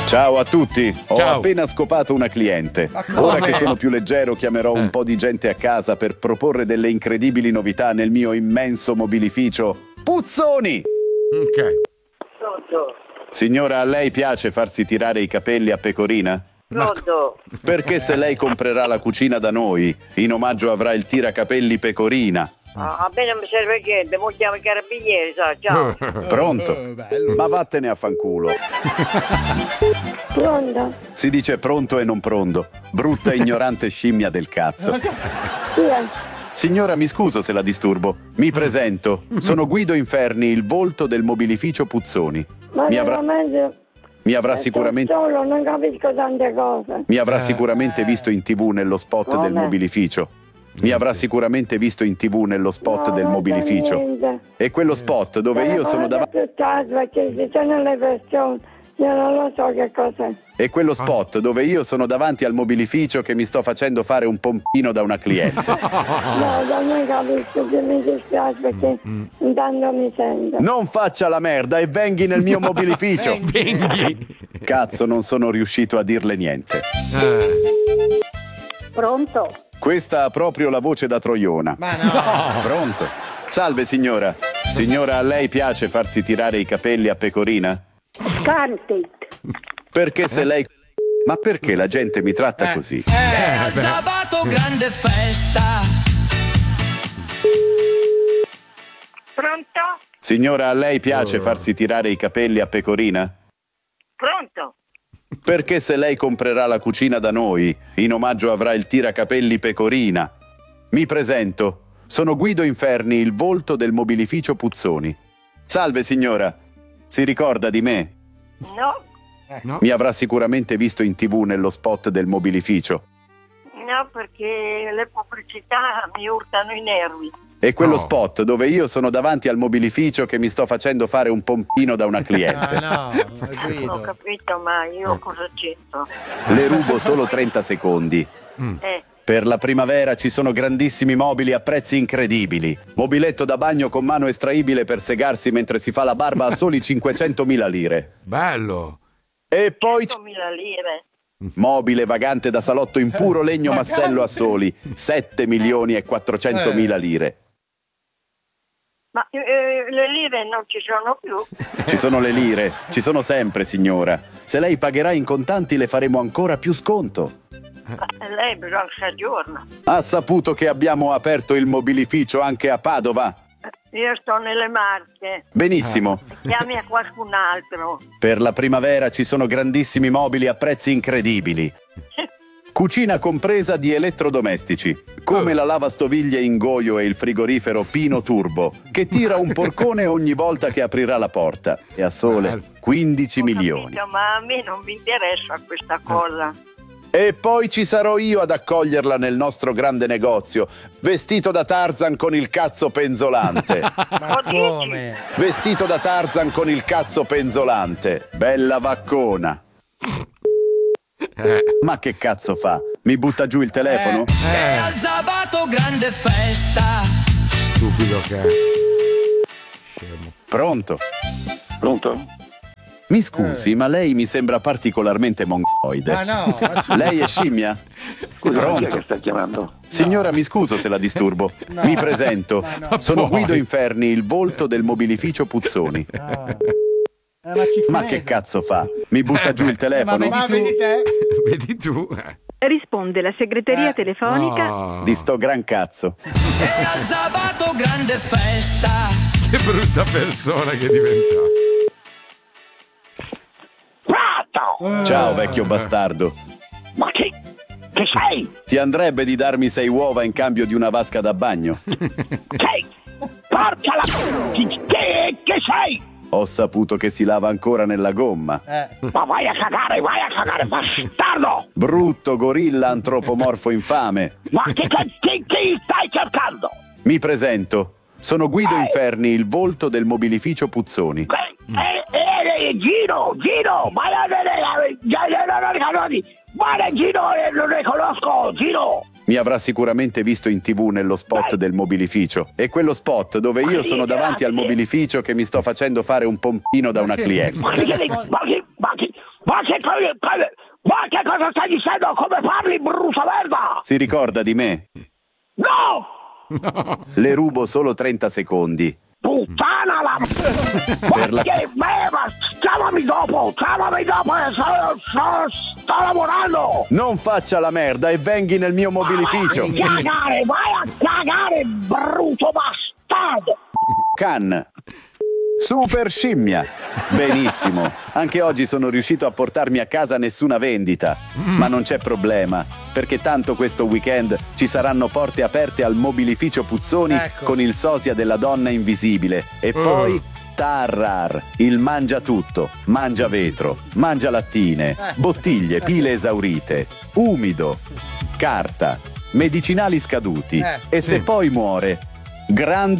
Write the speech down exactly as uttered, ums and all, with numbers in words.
Ciao a tutti, ho Ciao. appena scopato una cliente. Ora che sono più leggero chiamerò un po' di gente a casa per proporre delle incredibili novità nel mio immenso mobilificio Puzzoni! Ok. Signora, a lei piace farsi tirare i capelli a pecorina? Pronto? Perché se lei comprerà la cucina da noi, in omaggio avrà il tiracapelli pecorina. Ah, a me non mi serve niente, mo chiamo i carabinieri, sa, ciao. Pronto? Ma vattene a fanculo. Pronto? Si dice pronto e non pronto. Brutta ignorante scimmia del cazzo. Chi è? Signora, mi scuso se la disturbo. Mi presento. Sono Guido Inferni, il volto del mobilificio Puzzoni. Ma Mi avrà, veramente... mi avrà eh, sicuramente... Solo, non capisco tante cose. Mi avrà sicuramente visto in tv nello spot del Vabbè. mobilificio. Mi avrà sicuramente visto in tv nello spot No, del non c'è mobilificio. niente. E quello spot dove io sono davanti... più tardi perché ci sono le persone, io non lo so che cos'è. E quello spot dove io sono davanti al mobilificio che mi sto facendo fare un pompino da una cliente. No, non ne capisco, che mi dispiace perché intanto mi sento. Non faccia la merda e venghi nel mio mobilificio. Venghi. Cazzo, non sono riuscito a dirle niente. Pronto? Questa ha proprio la voce da troiona. Ma no. Pronto? Salve signora. Signora, a lei piace farsi tirare i capelli a pecorina? Canti. Perché se lei... Ma perché la gente mi tratta così? Al sabato grande festa. Pronto? Signora, a lei piace farsi tirare i capelli a pecorina? Pronto? Perché se lei comprerà la cucina da noi, in omaggio avrà il tiracapelli pecorina. Mi presento. Sono Guido Inferni, il volto del mobilificio Puzzoni. Salve signora. Si ricorda di me? No? No? Mi avrà sicuramente visto in tv nello spot del mobilificio. No, perché le pubblicità mi urtano i nervi. E quello No. spot dove io sono davanti al mobilificio che mi sto facendo fare un pompino da una cliente. Ah, no, Ho Guido. capito, ma io cosa c'entro? Le rubo solo trenta secondi. Eh, Per la primavera ci sono grandissimi mobili a prezzi incredibili. Mobiletto da bagno con mano estraibile per segarsi mentre si fa la barba a soli cinquecentomila lire. Bello. E poi c- centomila lire. mobile vagante da salotto in puro legno massello a soli sette milioni e quattrocentomila lire. Ma eh, le lire non ci sono più? Ci sono le lire, ci sono sempre signora. Se lei pagherà in contanti le faremo ancora più sconto. Ma lei bisogna che si aggiorna. Ha saputo che abbiamo aperto il mobilificio anche a Padova? Io sto nelle Marche. Benissimo. Chiami a qualcun altro. Per la primavera ci sono grandissimi mobili a prezzi incredibili. Cucina compresa di elettrodomestici, come la lavastoviglie in goio e il frigorifero Pino Turbo, che tira un porcone ogni volta che aprirà la porta. E a sole quindici Ho milioni. capito, ma a me non mi interessa questa cosa. E poi ci sarò io ad accoglierla nel nostro grande negozio, vestito da Tarzan con il cazzo penzolante. Ma come? Vestito da Tarzan con il cazzo penzolante. Bella vaccona. Ma che cazzo fa? Mi butta giù il telefono? E al sabato grande festa. Stupido che è. Scemo. Pronto? Pronto? Mi scusi, ma lei mi sembra particolarmente mongoloide. Ma no, ma su- Lei è scimmia? Scusa, chi è Pronto? che sta chiamando? Signora, mi scuso se la disturbo. No. Mi presento. Ma no. Sono Poi. Guido Inferni, il volto del mobilificio Puzzoni. Ah. Eh, ma ci Ma credo. che cazzo fa? Mi butta giù il telefono? Ma vedi te? Vedi tu? Eh. Risponde la segreteria Eh. telefonica. Oh, Di sto gran cazzo. E al sabato grande festa. che brutta persona che è diventato. Pronto? Ciao vecchio bastardo. Ma chi? Che sei? Ti andrebbe di darmi sei uova in cambio di una vasca da bagno? Sei? Porca la... Chi, che, che sei? Ho saputo che si lava ancora nella gomma. Eh. Ma vai a cagare, vai a cagare, bastardo! Brutto gorilla antropomorfo infame. Ma che, che, chi, chi stai cercando? Mi presento. Sono Guido Inferni, il volto del mobilificio Puzzoni. Eh, eh, eh, Gino, Gino, ma non è ma Gino, eh, non ne conosco, Gino! Mi avrà sicuramente visto in tv nello spot del mobilificio. E quello spot dove io sono davanti al mobilificio che mi sto facendo fare un pompino da una cliente. Ma chi, ma chi, ma chi, Ma che, ma che cosa stai dicendo? Come parli, brutta merda? Si ricorda di me? No! Le rubo solo trenta secondi. Puttana la... Ma la... che merda! Chiamami dopo! Chiamami dopo! Sto, sto, sto lavorando! Non faccia la merda e venghi nel mio mobilificio! Vai a cagare! Vai a cagare, brutto bastardo! Can. Super scimmia. Benissimo. Anche oggi sono riuscito a portarmi a casa nessuna vendita. Ma non c'è problema, perché tanto questo weekend ci saranno porte aperte al mobilificio Puzzoni, ecco, con il sosia della donna invisibile. E uh. poi Tarrar, il mangia tutto, mangia vetro, mangia lattine, bottiglie, pile esaurite, umido, carta, medicinali scaduti. E se poi muore, grande